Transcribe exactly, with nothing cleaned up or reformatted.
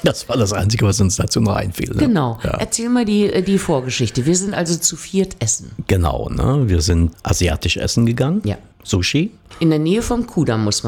Das war das Einzige, was uns dazu noch einfiel. Ne? Genau. Ja. Erzähl mal die, die Vorgeschichte. Wir sind also zu viert essen. Genau, ne? Wir sind asiatisch essen gegangen. Ja. Sushi. In der Nähe vom Kudamm, muss man